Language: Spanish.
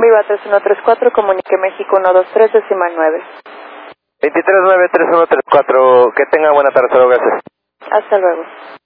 Viva 3134, comunique México 123, decimal 9. 239-3134, que tenga buena tarde, gracias. Hasta luego.